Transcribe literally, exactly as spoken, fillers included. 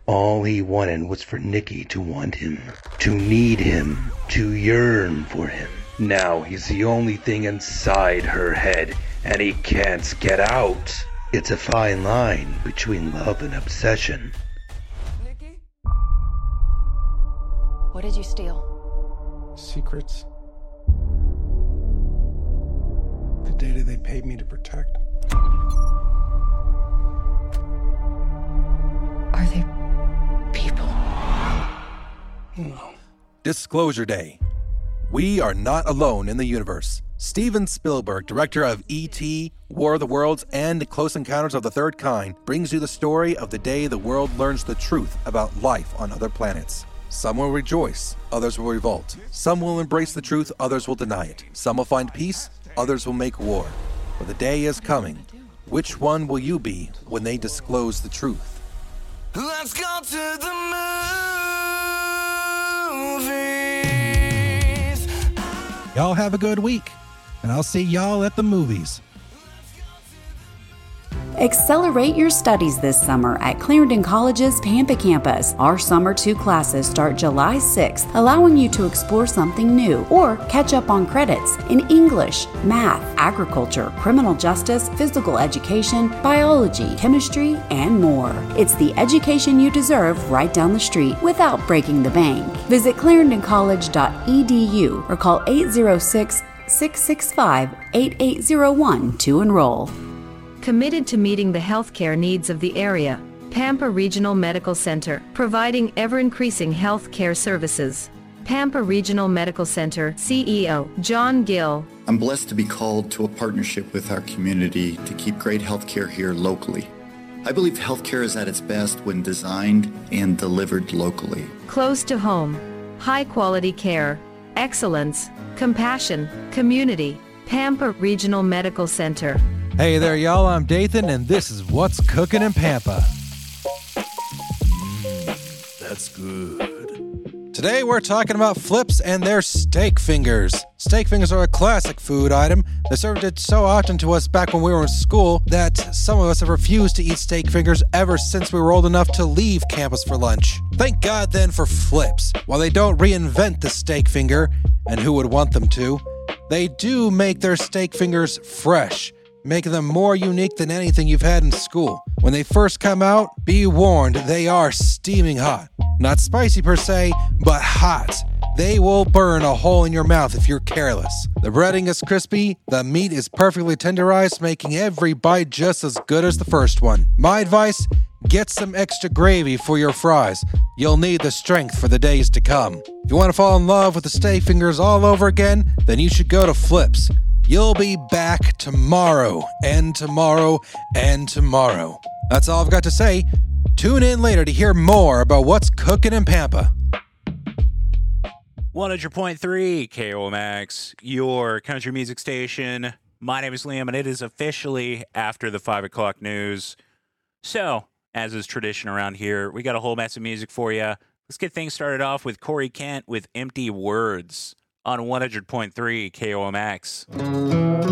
All he wanted was for Nikki to want him, to need him, to yearn for him. Now he's the only thing inside her head, and he can't get out. It's a fine line between love and obsession. Nikki? What did you steal? Secrets. The data they paid me to protect. Are they people? No. Disclosure Day. We are not alone in the universe. Steven Spielberg, director of E T, War of the Worlds, and Close Encounters of the Third Kind, brings you the story of the day the world learns the truth about life on other planets. Some will rejoice, others will revolt. Some will embrace the truth, others will deny it. Some will find peace, others will make war. But the day is coming. Which one will you be when they disclose the truth? Let's go to the movies. Y'all have a good week, and I'll see y'all at the movies. Accelerate your studies this summer at Clarendon College's Pampa campus. Our Summer two classes start July sixth, allowing you to explore something new or catch up on credits in English, math, agriculture, criminal justice, physical education, biology, chemistry, and more. It's the education you deserve right down the street without breaking the bank. Visit clarendon college dot e d u or call eight zero six, six six five, eight eight zero one to enroll. Committed to meeting the healthcare needs of the area, Pampa Regional Medical Center, providing ever-increasing healthcare services. Pampa Regional Medical Center C E O John Gill. I'm blessed to be called to a partnership with our community to keep great healthcare here locally. I believe healthcare is at its best when designed and delivered locally. Close to home, high-quality care, excellence, compassion, community. Pampa Regional Medical Center. Hey there, y'all. I'm Dathan, and this is What's Cooking in Pampa. Mm, that's good. Today we're talking about flips and their steak fingers. Steak fingers are a classic food item. They served it so often to us back when we were in school that some of us have refused to eat steak fingers ever since we were old enough to leave campus for lunch. Thank God then for flips. While they don't reinvent the steak finger, and who would want them to, they do make their steak fingers fresh, making them more unique than anything you've had in school. When they first come out, be warned, they are steaming hot. Not spicy per se, but hot. They will burn a hole in your mouth if you're careless. The breading is crispy, the meat is perfectly tenderized, making every bite just as good as the first one. My advice, get some extra gravy for your fries. You'll need the strength for the days to come. If you want to fall in love with the steak fingers all over again, then you should go to Flips. You'll be back tomorrow, and tomorrow, and tomorrow. That's all I've got to say. Tune in later to hear more about what's cooking in Pampa. one hundred point three K O M X, your country music station. My name is Liam, and it is officially after the five o'clock news. So, as is tradition around here, we got a whole mess of music for you. Let's get things started off with Corey Kent with Empty Words on one hundred point three K O M X.